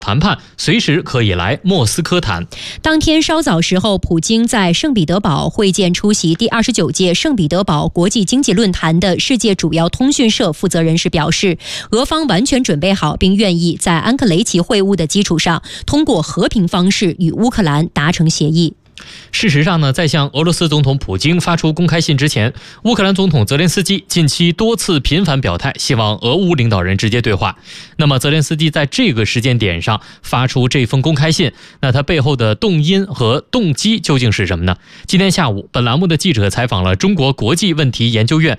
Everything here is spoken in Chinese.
谈判随时可以来莫斯科谈。 当天稍早时候，普京在圣彼得堡会见出席第29届圣彼得堡国际经济论坛的世界主要通讯社负责人时表示，俄方完全准备好并愿意在安克雷奇会晤的基础上，通过和平方式与乌克兰达成协议。 事实上呢，在向俄罗斯总统普京发出公开信之前，乌克兰总统泽连斯基近期多次频繁表态，希望俄乌领导人直接对话。那么泽连斯基在这个时间点上发出这封公开信，那他背后的动因和动机究竟是什么呢？今天下午，本栏目的记者采访了中国国际问题研究院